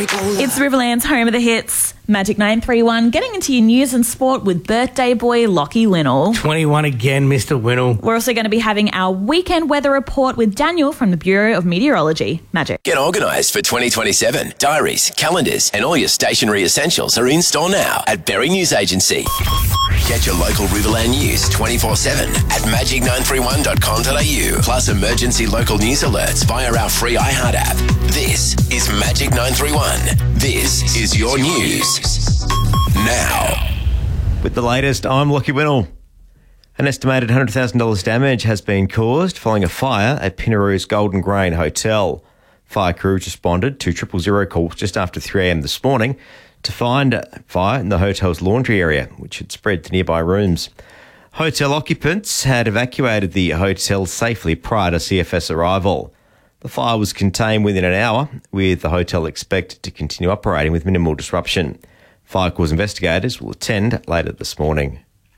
It's Riverland's home of the hits. Magic 931 getting into your news and sport with birthday boy Lockie Linnell. 21 again, Mr. Winnell. We're also going to be having our weekend weather report with Daniel from the Bureau of Meteorology. Magic. Get organised for 2027. Diaries, calendars and all your stationery essentials are in store now at Berry News Agency. Get your local Riverland news 24/7 at magic931.com.au. Plus emergency local news alerts via our free iHeart app. This is Magic 931. This is your news. Now. With the latest, I'm Lockie Winnell. An estimated $100,000 damage has been caused following a fire at Pinnaroos Golden Grain Hotel. Fire crews responded to 000 calls just after 3 a.m. this morning to find a fire in the hotel's laundry area, which had spread to nearby rooms. Hotel occupants had evacuated the hotel safely prior to CFS arrival. The fire was contained within an hour, with the hotel expected to continue operating with minimal disruption. Fire cause investigators will attend later this morning.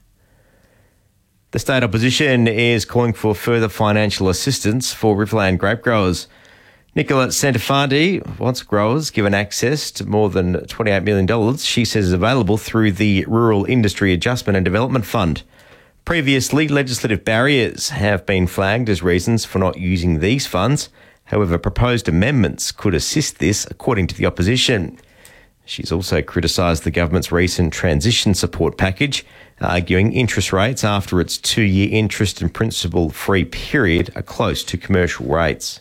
The state opposition is calling for further financial assistance for Riverland grape growers. Nicola Santafanti wants growers given access to more than $28 million she says is available through the Rural Industry Adjustment and Development Fund. Previously, legislative barriers have been flagged as reasons for not using these funds. However, proposed amendments could assist this, according to the opposition. She's also criticised the government's recent transition support package, arguing interest rates after its 2-year interest and principal-free period are close to commercial rates.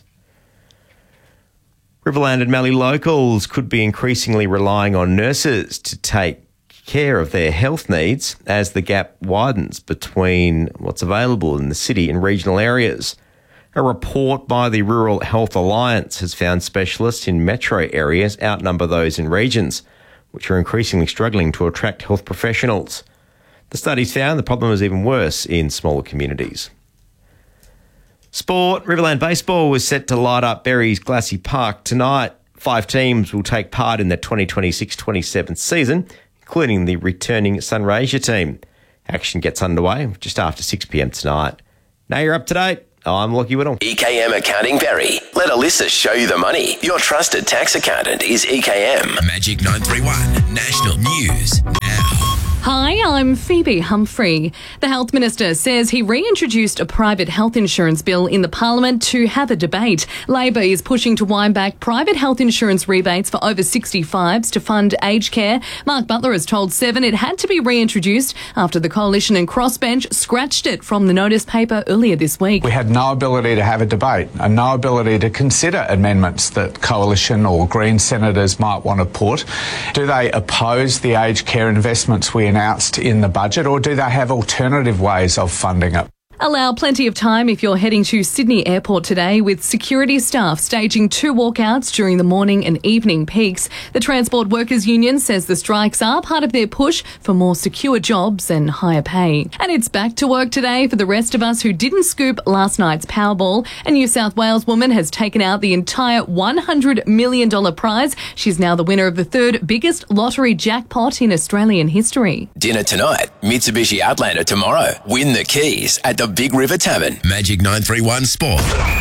Riverland and Mallee locals could be increasingly relying on nurses to take care of their health needs as the gap widens between what's available in the city and regional areas. A report by the Rural Health Alliance has found specialists in metro areas outnumber those in regions, which are increasingly struggling to attract health professionals. The studies found the problem is even worse in smaller communities. Sport. Riverland Baseball was set to light up Berry's Glassy Park tonight. 5 teams will take part in the 2026-27 season, including the returning Sunraysia team. Action gets underway just after 6 p.m. tonight. Now you're up to date. I'm Lockie Winnell. EKM Accounting Berry. Let Alyssa show you the money. Your trusted tax accountant is EKM. Magic 931 National News now. Hi, I'm Phoebe Humphrey. The Health Minister says he reintroduced a private health insurance bill in the Parliament to have a debate. Labor is pushing to wind back private health insurance rebates for over 65s to fund aged care. Mark Butler has told Seven it had to be reintroduced after the Coalition and Crossbench scratched it from the notice paper earlier this week. We had no ability to have a debate and no ability to consider amendments that Coalition or Green senators might want to put. Do they oppose the aged care investments we announced in the budget, or do they have alternative ways of funding it? Allow plenty of time if you're heading to Sydney Airport today, with security staff staging 2 walkouts during the morning and evening peaks. The Transport Workers Union says the strikes are part of their push for more secure jobs and higher pay. And it's back to work today for the rest of us who didn't scoop last night's Powerball. A New South Wales woman has taken out the entire $100 million prize. She's now the winner of the 3rd biggest lottery jackpot in Australian history. Dinner tonight, Mitsubishi Outlander tomorrow. Win the keys at the Big River Tavern. Magic 931 Sport.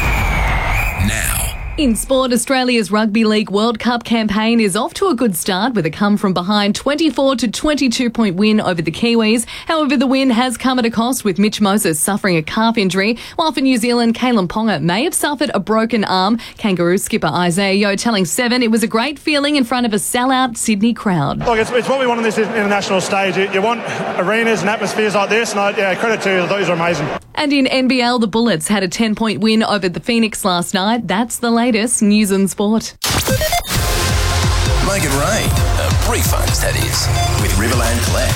Now. In sport, Australia's Rugby League World Cup campaign is off to a good start with a come-from-behind 24-22 point win over the Kiwis. However, the win has come at a cost, with Mitch Moses suffering a calf injury, while for New Zealand, Kalen Ponga may have suffered a broken arm. Kangaroo skipper Isaiah Yeo telling Seven it was a great feeling in front of a sellout Sydney crowd. Look, it's what we want on this international stage. You want arenas and atmospheres like this, and credit to you, those are amazing. And in NBL, the Bullets had a 10-point win over the Phoenix last night. That's the latest news and sport. Make it rain. Refunds, that is, with Riverland Collect.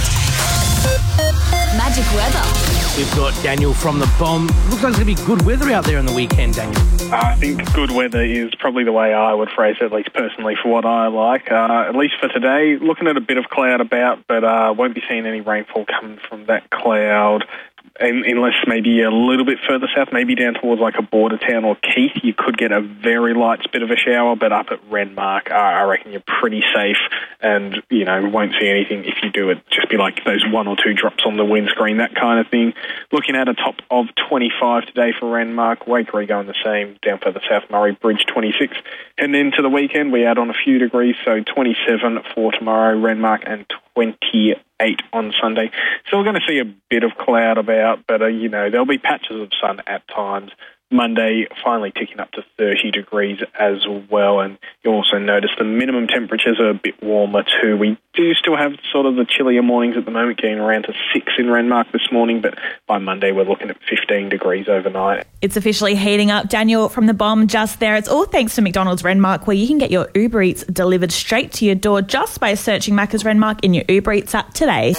Magic weather. We've got Daniel from the Bomb. Looks like it's going to be good weather out there on the weekend, Daniel. I think good weather is probably the way I would phrase it, at least personally, for what I like. At least for today, looking at a bit of cloud about, but won't be seeing any rainfall coming from that cloud unless maybe a little bit further south, maybe down towards like a border town or Keith, you could get a very light bit of a shower, but up at Renmark, I reckon you're pretty safe and, won't see anything. If you do, it just be like those 1 or 2 drops on the windscreen, that kind of thing. Looking at a top of 25 today for Renmark, Waikerie going the same, down further south, Murray Bridge 26. And into the weekend, we add on a few degrees, so 27 for tomorrow, Renmark, and 28 on Sunday. So we're going to see a bit of cloud about, but, there'll be patches of sun at times. Monday, finally ticking up to 30 degrees as well. And you'll also notice the minimum temperatures are a bit warmer too. We do still have sort of the chillier mornings at the moment, getting around to 6 in Renmark this morning, but by Monday we're looking at 15 degrees overnight. It's officially heating up. Daniel from the Bomb just there. It's all thanks to McDonald's Renmark, where you can get your Uber Eats delivered straight to your door just by searching Macca's Renmark in your Uber Eats app today.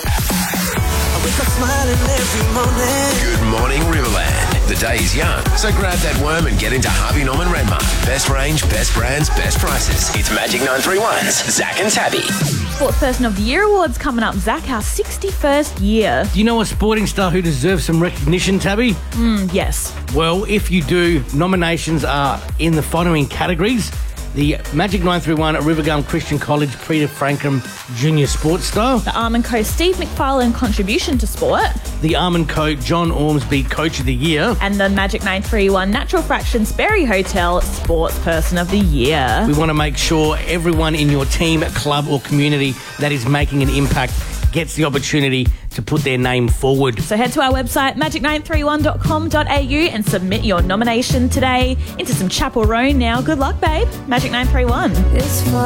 Good morning, Riverland. The day is young, so grab that worm and get into Harvey Norman Renmark. Best range, best brands, best prices. It's Magic 931's Zach and Tabby. Sports Person of the Year awards coming up. Zach, our 61st year. Do you know a sporting star who deserves some recognition, Tabby? Yes. Well, if you do, nominations are in the following categories. The Magic 931 at Rivergum Christian College Peter Frankham Junior Sports Star. The Arm & Co Steve McFarlane Contribution to Sport. The Arm & Co John Ormsby Coach of the Year. And the Magic 931 Natural Fractions Berry Hotel Sports Person of the Year. We want to make sure everyone in your team, club or community that is making an impact gets the opportunity to put their name forward. So head to our website, magic931.com.au, and submit your nomination today into some Chapel Roan now. Good luck, babe. Magic 931.